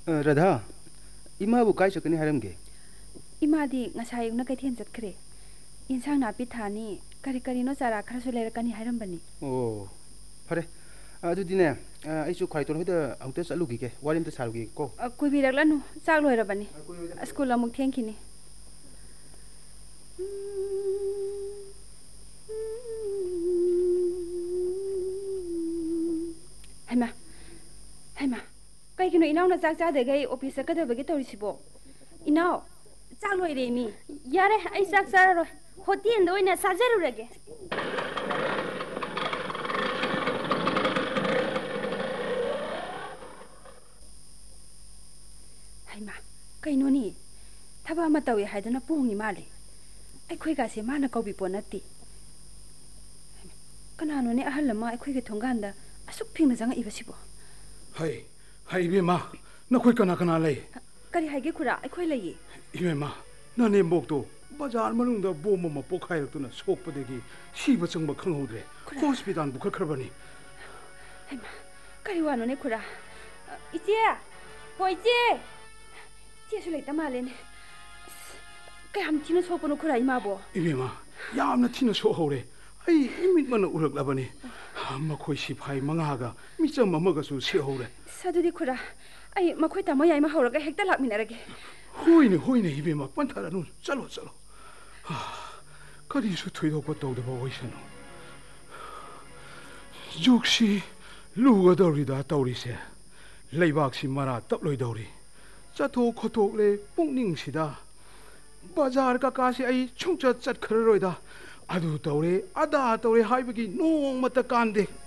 Radha, Ima bu kai chakani haramge. Imadi ngasay yung nakaitin kre. Insang napit hani, kari-kari no sara karasulera kani harambani. Oh, pare. Adudine, aisu khaitor hoida amte chalugi ke, warim te salugi ko. Kui biraklan sak loirabani. School amuk thengkini. Haima. Kay kino inaw na sak chade gai office ka da bagi torisibo. Inaw, sak loire mi. Yare, ai sak sararo. Hotel ndo ina sajaru rage. Haima, kay no ni. Thaba ma tawi haidana pungi mali. Ai khoi ga se mana kaubi ponati. Kanano ne ahal lama ai khoi ge thonganda asuk phingna janga ibasibo. Hai bema, na khoi kana lei. Kari haige khura ai khoi lei. Ibema, na ne mok to bazar manung da bom ma pokhai rak tuna sok padegi siba changba khanghodre. Hospital bu kharkharbani. Haima, kari wano ne khura. Iche, hoiche. Che su lei tamalen. Kay ham tina sopono khura imabo. Ibema, yamna tina so hore. Ai imit mana urak labani. Makhoi siphai mangaga micham mamaga su se hore. Sadudi khura. Ai makhoi ta mayai ma hawraga hekta lakminarage. Hoine ibema panthara nu chalo. Kari su thoidok pa tawda ba oisano. Jokshi luga dawrida tawrise. Leibak si mara taploi dawri. Chathok khothok le pungning sida. Bazar ka kasi ai chungcha chat khararoida. Adu tawre ada tawre haibagi nong mata kande.